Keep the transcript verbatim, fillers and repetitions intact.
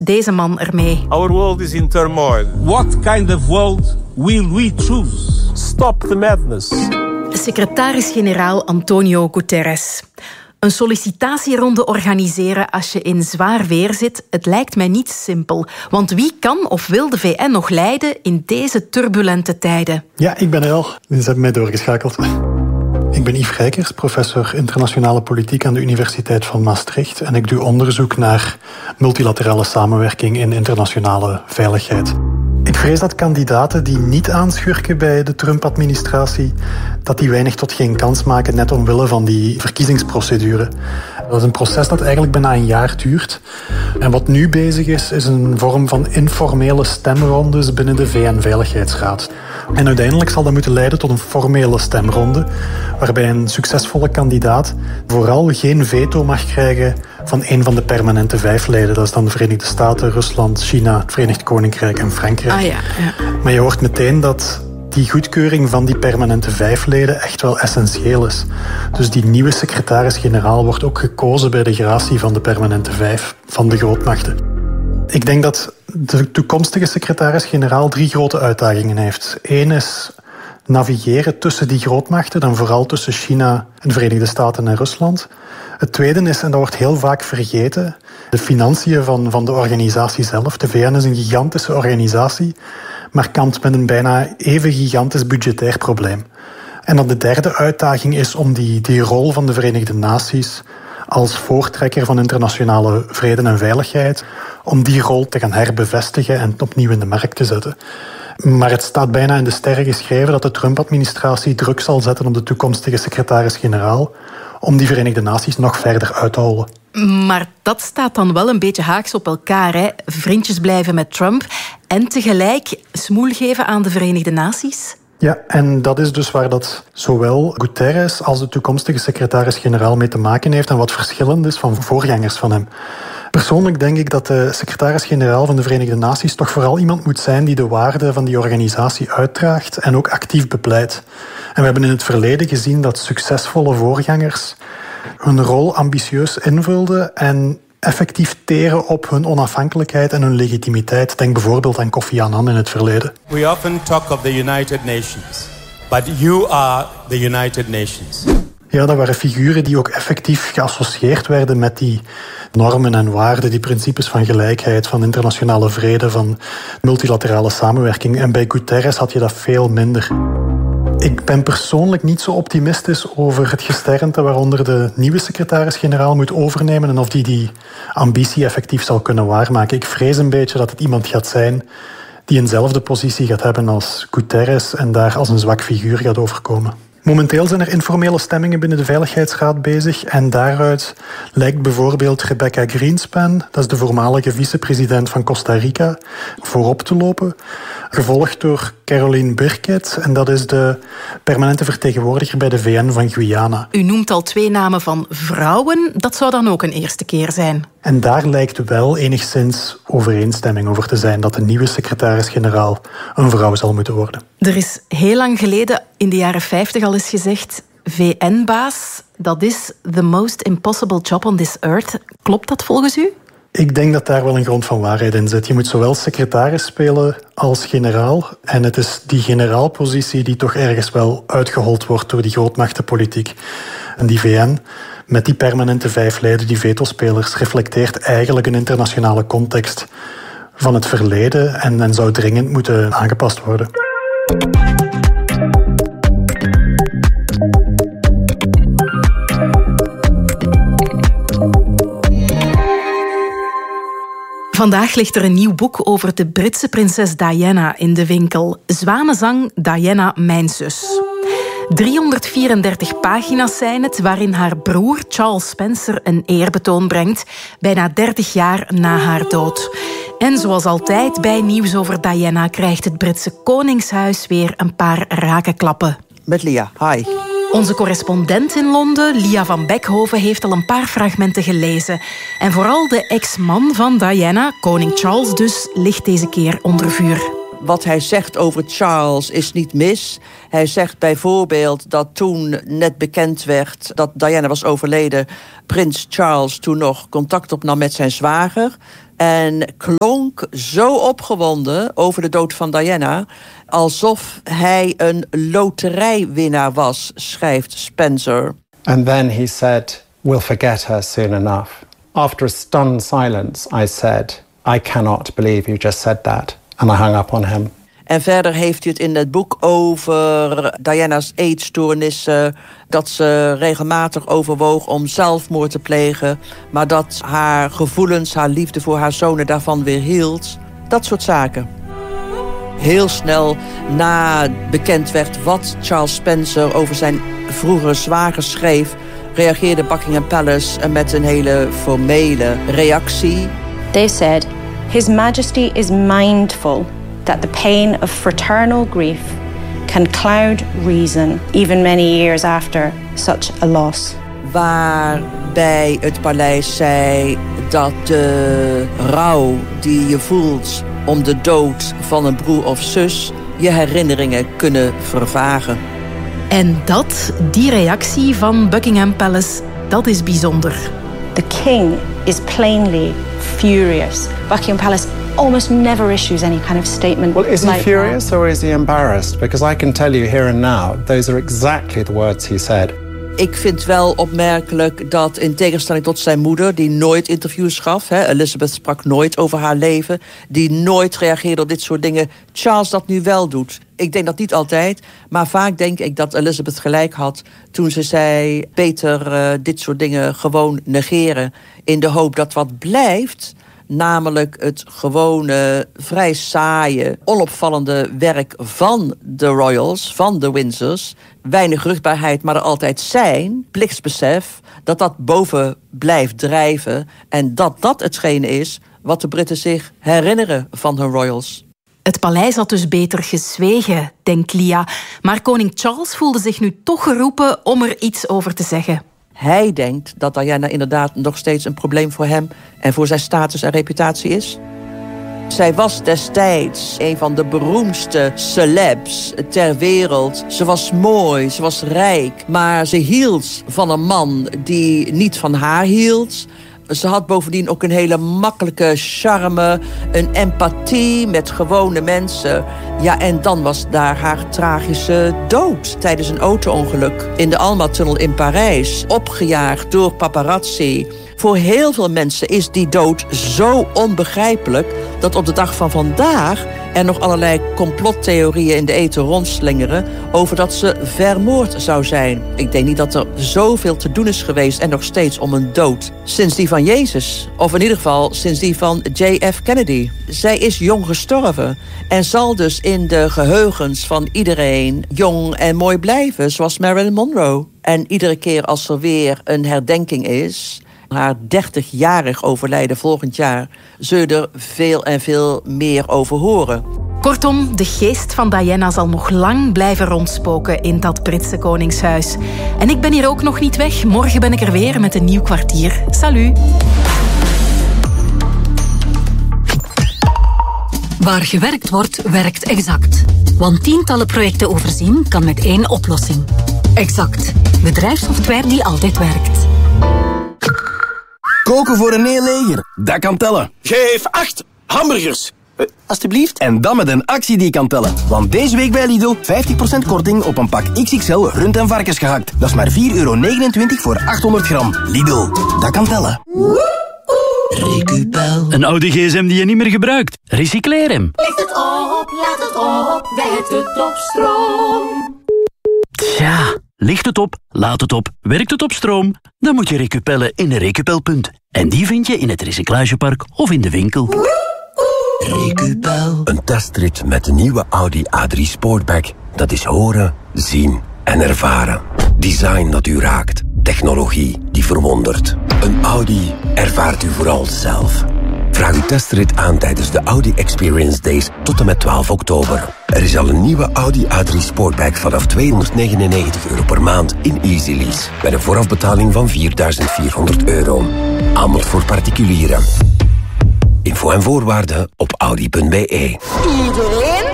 deze man ermee. Our world is in turmoil. What kind of world will we choose? Stop the madness. Secretaris-generaal Antonio Guterres. Een sollicitatieronde organiseren als je in zwaar weer zit, het lijkt mij niet simpel. Want wie kan of wil de V N nog leiden in deze turbulente tijden? Ja, ik ben er al. Ze hebben mij doorgeschakeld. Ik ben Yves Rijkers, professor internationale politiek aan de Universiteit van Maastricht. En ik doe onderzoek naar multilaterale samenwerking in internationale veiligheid. Ik vrees dat kandidaten die niet aanschurken bij de Trump-administratie, dat die weinig tot geen kans maken net omwille van die verkiezingsprocedure. Dat is een proces dat eigenlijk bijna een jaar duurt. En wat nu bezig is, is een vorm van informele stemrondes binnen de V N-veiligheidsraad. En uiteindelijk zal dat moeten leiden tot een formele stemronde, waarbij een succesvolle kandidaat vooral geen veto mag krijgen van een van de permanente vijf leden. Dat is dan de Verenigde Staten, Rusland, China, het Verenigd Koninkrijk en Frankrijk. Ah, ja, ja. Maar je hoort meteen dat die goedkeuring van die permanente vijf leden echt wel essentieel is. Dus die nieuwe secretaris-generaal wordt ook gekozen bij de gratie van de permanente vijf van de grootmachten. Ik denk dat de toekomstige secretaris-generaal drie grote uitdagingen heeft. Eén is navigeren tussen die grootmachten, dan vooral tussen China en de Verenigde Staten en Rusland. Het tweede is, en dat wordt heel vaak vergeten, de financiën van, van de organisatie zelf. De V N is een gigantische organisatie, maar kampt met een bijna even gigantisch budgetair probleem. En dan de derde uitdaging is om die, die rol van de Verenigde Naties als voortrekker van internationale vrede en veiligheid, om die rol te gaan herbevestigen en opnieuw in de markt te zetten. Maar het staat bijna in de sterren geschreven dat de Trump-administratie druk zal zetten op de toekomstige secretaris-generaal om die Verenigde Naties nog verder uit te hollen. Maar dat staat dan wel een beetje haaks op elkaar, hè? Vriendjes blijven met Trump en tegelijk smoel geven aan de Verenigde Naties? Ja, en dat is dus waar dat zowel Guterres als de toekomstige secretaris-generaal mee te maken heeft en wat verschillend is van voorgangers van hem. Persoonlijk denk ik dat de secretaris-generaal van de Verenigde Naties toch vooral iemand moet zijn die de waarden van die organisatie uitdraagt en ook actief bepleit. En we hebben in het verleden gezien dat succesvolle voorgangers hun rol ambitieus invulden en effectief teren op hun onafhankelijkheid en hun legitimiteit. Denk bijvoorbeeld aan Kofi Annan in het verleden. We often talk of the United Nations, but you are the United Nations. Ja, dat waren figuren die ook effectief geassocieerd werden met die normen en waarden, die principes van gelijkheid, van internationale vrede, van multilaterale samenwerking. En bij Guterres had je dat veel minder. Ik ben persoonlijk niet zo optimistisch over het gesternte waaronder de nieuwe secretaris-generaal moet overnemen en of die die ambitie effectief zal kunnen waarmaken. Ik vrees een beetje dat het iemand gaat zijn die eenzelfde positie gaat hebben als Guterres en daar als een zwak figuur gaat overkomen. Momenteel zijn er informele stemmingen binnen de Veiligheidsraad bezig en daaruit lijkt bijvoorbeeld Rebecca Greenspan, dat is de voormalige vicepresident van Costa Rica, voorop te lopen, gevolgd door Caroline Birkett en dat is de permanente vertegenwoordiger bij de V N van Guyana. U noemt al twee namen van vrouwen, dat zou dan ook een eerste keer zijn. En daar lijkt wel enigszins overeenstemming over te zijn dat de nieuwe secretaris-generaal een vrouw zal moeten worden. Er is heel lang geleden, in de jaren vijftig al eens gezegd, V N-baas, dat is the most impossible job on this earth. Klopt dat volgens u? Ik denk dat daar wel een grond van waarheid in zit. Je moet zowel secretaris spelen als generaal. En het is die generaalpositie die toch ergens wel uitgehold wordt door die grootmachtenpolitiek. En die V N, met die permanente vijf leden, die vetospelers, reflecteert eigenlijk een internationale context van het verleden en, en zou dringend moeten aangepast worden. Vandaag ligt er een nieuw boek over de Britse prinses Diana in de winkel. Zwanenzang Diana, mijn zus. driehonderdvierendertig pagina's zijn het, waarin haar broer Charles Spencer een eerbetoon brengt, bijna dertig jaar na haar dood. En zoals altijd bij nieuws over Diana krijgt het Britse Koningshuis weer een paar rakenklappen. Met Lia, hi. Onze correspondent in Londen, Lia van Beckhoven, heeft al een paar fragmenten gelezen. En vooral de ex-man van Diana, koning Charles dus, ligt deze keer onder vuur. Wat hij zegt over Charles is niet mis. Hij zegt bijvoorbeeld dat toen net bekend werd dat Diana was overleden, prins Charles toen nog contact opnam met zijn zwager. En klonk zo opgewonden over de dood van Diana, alsof hij een loterijwinnaar was, schrijft Spencer. And then he said, we'll forget her soon enough. After a stunned silence, I said, I cannot believe you just said that. And I hung up on him. En verder heeft hij het in het boek over Diana's eetstoornissen, dat ze regelmatig overwoog om zelfmoord te plegen, maar dat haar gevoelens, haar liefde voor haar zonen daarvan weerhield. Dat soort zaken. Heel snel na bekend werd wat Charles Spencer over zijn vroegere zwager schreef, reageerde Buckingham Palace met een hele formele reactie. They said, His Majesty is mindful that the pain of fraternal grief can cloud reason even many years after such a loss. Waarbij het paleis zei dat de rouw die je voelt om de dood van een broer of zus je herinneringen kunnen vervagen. En dat, die reactie van Buckingham Palace, dat is bijzonder. The king is plainly furious. Buckingham Palace almost never issues any kind of statement. Well, is he like furious that. or is he embarrassed? Because I can tell you here and now, those are exactly the words he said. Ik vind wel opmerkelijk dat in tegenstelling tot zijn moeder, die nooit interviews gaf, hè, Elizabeth sprak nooit over haar leven, die nooit reageerde op dit soort dingen, Charles dat nu wel doet. Ik denk dat niet altijd, maar vaak denk ik dat Elizabeth gelijk had toen ze zei, beter uh, dit soort dingen gewoon negeren, in de hoop dat wat blijft, namelijk het gewone, vrij saaie, onopvallende werk van de royals, van de Windsors, weinig rugbaarheid, maar er altijd zijn, plichtsbesef, dat dat boven blijft drijven en dat dat hetgene is wat de Britten zich herinneren van hun royals. Het paleis had dus beter gezwegen, denkt Lia. Maar koning Charles voelde zich nu toch geroepen om er iets over te zeggen. Hij denkt dat Diana inderdaad nog steeds een probleem voor hem en voor zijn status en reputatie is. Zij was destijds een van de beroemdste celebs ter wereld. Ze was mooi, ze was rijk, maar ze hield van een man die niet van haar hield. Ze had bovendien ook een hele makkelijke charme, een empathie met gewone mensen. Ja, en dan was daar haar tragische dood tijdens een auto-ongeluk in de Alma-tunnel in Parijs. Opgejaagd door paparazzi. Voor heel veel mensen is die dood zo onbegrijpelijk dat op de dag van vandaag er nog allerlei complottheorieën in de ether rondslingeren over dat ze vermoord zou zijn. Ik denk niet dat er zoveel te doen is geweest en nog steeds om een dood sinds die van Jezus. Of in ieder geval sinds die van J F Kennedy. Zij is jong gestorven en zal dus in de geheugens van iedereen jong en mooi blijven, zoals Marilyn Monroe. En iedere keer als er weer een herdenking is, haar dertigjarig overlijden volgend jaar, zul je er veel en veel meer over horen. Kortom, de geest van Diana zal nog lang blijven rondspoken in dat Britse koningshuis. En ik ben hier ook nog niet weg. Morgen ben ik er weer met een nieuw kwartier. Salut! Waar gewerkt wordt, werkt Exact. Want tientallen projecten overzien kan met één oplossing. Exact. Bedrijfssoftware die altijd werkt. Koken voor een heel leger, dat kan tellen. Geef acht hamburgers. Uh, alsjeblieft. En dan met een actie die kan tellen. Want deze week bij Lidl vijftig procent korting op een pak X X L rund- en varkensgehakt. Dat is maar vier euro negenentwintig voor achthonderd gram. Lidl, dat kan tellen. Recupel. Een oude gsm die je niet meer gebruikt. Recycleer hem. Licht het op, laat het op, werkt het op stroom. Tja, licht het op, laat het op, werkt het op stroom. Dan moet je recupellen in een Recupelpunt. En die vind je in het recyclagepark of in de winkel. Recupel. Een testrit met de nieuwe Audi A drie Sportback. Dat is horen, zien en ervaren. Design dat u raakt. Technologie die verwondert. Een Audi ervaart u vooral zelf. Vraag uw testrit aan tijdens de Audi Experience Days tot en met twaalf oktober. Er is al een nieuwe Audi A drie Sportback vanaf tweehonderdnegenennegentig euro per maand in Easy Lease. Met een voorafbetaling van vierduizend vierhonderd euro. Aanbod voor particulieren. Info en voorwaarden op audi punt b e. Iedereen